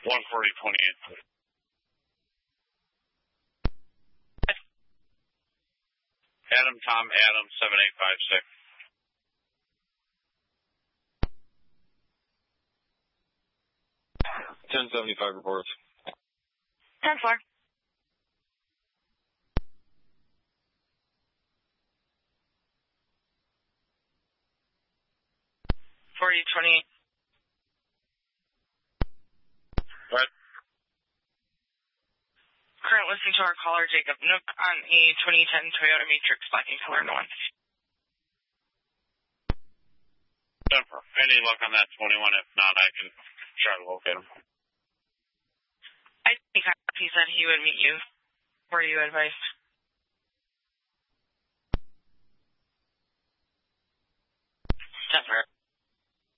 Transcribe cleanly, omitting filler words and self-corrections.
14028. Adam Tom Adam 7856. 1075 reports. 10-4. 4028. What? Current listening to our caller, Jacob Nook, on a 2010 Toyota Matrix Black and Color One. Any luck on that 21? If not, I can try to locate him. I think he said he would meet you. Were you advised?